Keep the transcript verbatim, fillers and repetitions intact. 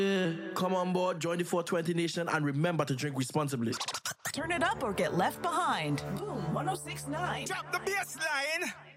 Yeah, come on board, join the four twenty Nation, and remember to drink responsibly. Turn it up or get left behind. Boom, one oh six point nine. Drop the bass line.